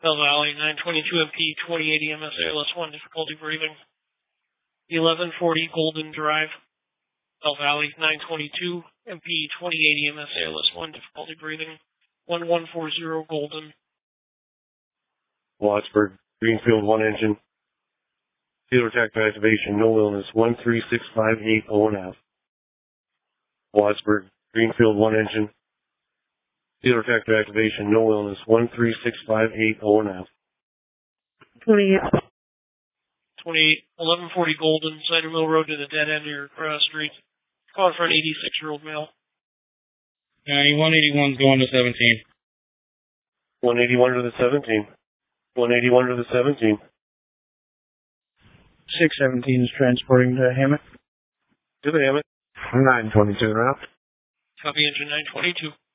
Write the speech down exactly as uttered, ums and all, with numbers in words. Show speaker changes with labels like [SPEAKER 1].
[SPEAKER 1] Bell Valley, nine twenty-two M P, twenty eighty M S A L S one, difficulty breathing. eleven forty Golden Drive, Bell Valley, nine twenty-two M P, twenty eighty M S A L S one, difficulty breathing. one one four zero Golden.
[SPEAKER 2] Wattsburg, Greenfield one engine. Zero tactile activation, no illness, one three six five eight O and F. Wattsburg, Greenfield one engine. Zero tactile activation, no illness, one three six five eight O and F.
[SPEAKER 1] twenty-eight. twenty-eight, eleven forty Golden, Cider Mill Road to the dead end of your cross street. Calling for an eighty-six-year-old male.
[SPEAKER 3] Uh, one eighty-one's going to seventeen.
[SPEAKER 2] one eighty-one to the seventeen. one eighty-one to the seventeen.
[SPEAKER 4] six seventeen is transporting to Hammett.
[SPEAKER 2] To the Hammett.
[SPEAKER 5] nine twenty-two route.
[SPEAKER 1] Copy engine nine twenty-two.